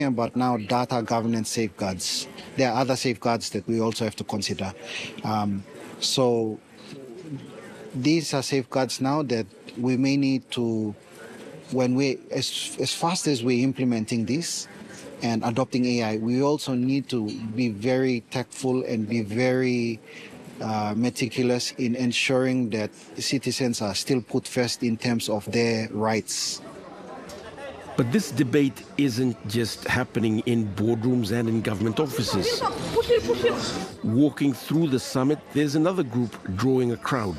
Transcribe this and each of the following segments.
About now data governance safeguards. There are other safeguards that we also have to consider. So these are safeguards now that we may need to, when as fast as we're implementing this and adopting AI, we also need to be very tactful and be very meticulous in ensuring that citizens are still put first in terms of their rights. But this debate isn't just happening in boardrooms and in government offices. Walking through the summit, there's another group drawing a crowd.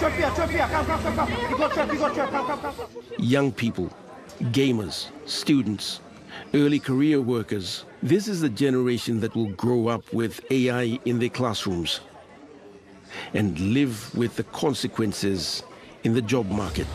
Young people, gamers, students, early career workers. This is the generation that will grow up with AI in their classrooms and live with the consequences in the job market.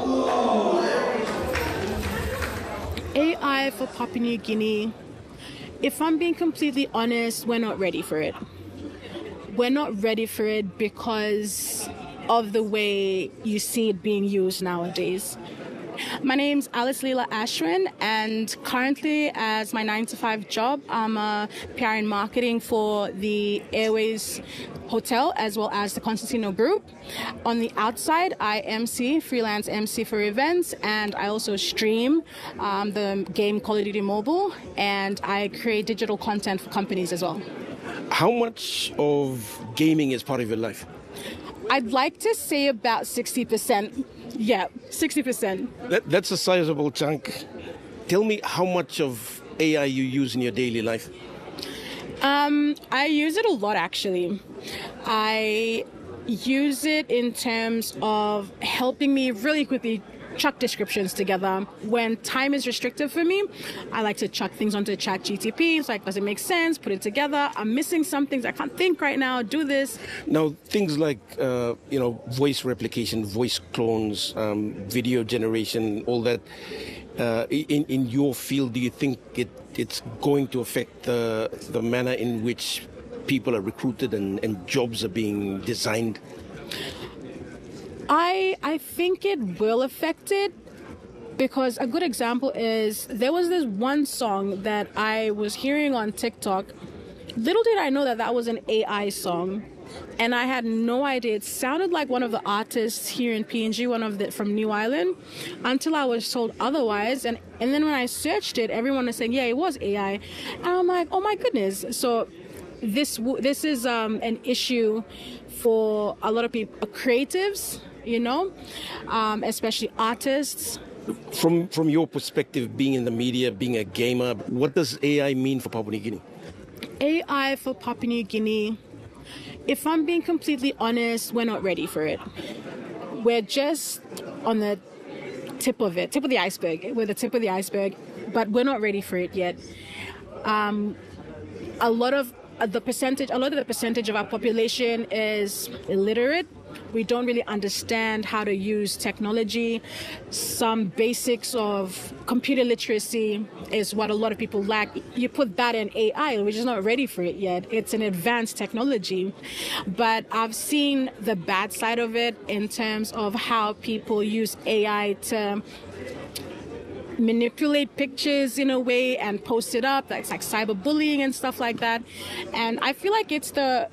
AI for Papua New Guinea, if I'm being completely honest, we're not ready for it. We're not ready for it because of the way you see it being used nowadays. My name's Alice Leela Ashwin, and currently as my 9-to-5 job, I'm a PR and marketing for the Airways Hotel as well as the Constantino Group. On the outside, I MC, freelance MC for events, and I also stream the game Call of Duty Mobile, and I create digital content for companies as well. How much of gaming is part of your life? I'd like to say about 60%. Yeah, 60%. That's a sizable chunk. Tell me how much of AI you use in your daily life. I use it a lot, actually. I use it in terms of helping me really quickly chuck descriptions together. When time is restricted for me, I like to chuck things onto ChatGPT. It's like, does it make sense? Put it together. I'm missing some things. I can't think right now. Do this. Now, things like, voice replication, voice clones, video generation, all that. In your field, do you think it's going to affect the manner in which people are recruited and jobs are being designed? I think it will affect it, because a good example is there was this one song that I was hearing on TikTok. Little did I know that was an AI song, and I had no idea. It sounded like one of the artists here in PNG, from New Island, until I was told otherwise. And then when I searched it, everyone was saying, yeah, it was AI. And I'm like, oh my goodness. So this is an issue for a lot of people, creatives, especially artists. From your perspective, being in the media, being a gamer, what does AI mean for Papua New Guinea? AI for Papua New Guinea, if I'm being completely honest, we're not ready for it. We're just on the tip of the iceberg. We're the tip of the iceberg, but we're not ready for it yet. A lot of the percentage of our population is illiterate. We don't really understand how to use technology. Some basics of computer literacy is what a lot of people lack. You put that in AI, we're just not ready for it yet. It's an advanced technology. But I've seen the bad side of it in terms of how people use AI to manipulate pictures in a way and post it up. It's like cyberbullying and stuff like that. And I feel like it's the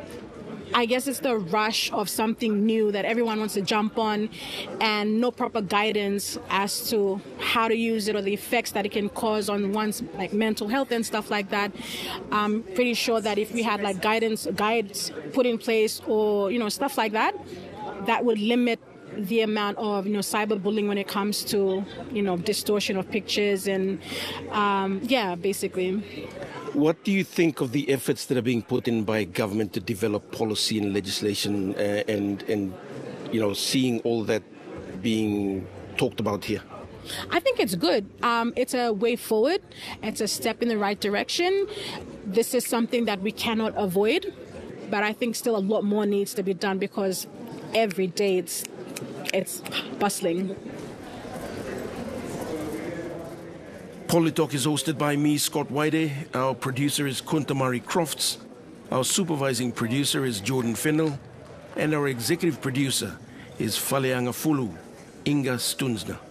rush of something new that everyone wants to jump on, and no proper guidance as to how to use it or the effects that it can cause on one's mental health and stuff like that. I'm pretty sure that if we had guides put in place or stuff like that, that would limit the amount of cyberbullying when it comes to distortion of pictures and basically. What do you think of the efforts that are being put in by government to develop policy and legislation and seeing all that being talked about here? I think it's good. It's a way forward. It's a step in the right direction. This is something that we cannot avoid, but I think still a lot more needs to be done because every day it's bustling. Politalk is hosted by me, Scott Waide. Our producer is Kuntamari Crofts. Our supervising producer is Jordan Fennell. And our executive producer is Faleanga Fulu, Inga Stunsna.